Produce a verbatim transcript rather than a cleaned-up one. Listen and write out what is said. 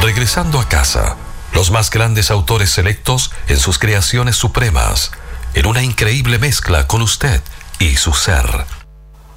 Regresando a casa, los más grandes autores selectos en sus creaciones supremas, en una increíble mezcla con usted y su ser.